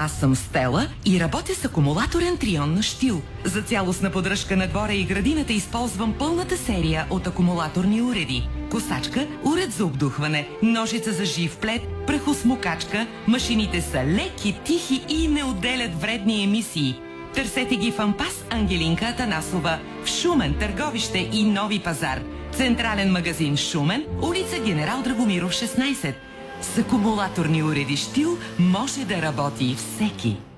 Аз съм Стела и работя с акумулаторен трион на Штил. За цялостна поддръжка на двора и градината използвам пълната серия от акумулаторни уреди. Косачка, уред за обдухване, ножица за жив плет, прахосмокачка. Машините са леки, тихи и не отделят вредни емисии. Търсете ги в Ампас Ангелинка Атанасова, в Шумен, Търговище и Нови пазар. Централен магазин Шумен, улица Генерал Драгомиров 16. С акумулаторни уреди Штил може да работи всеки.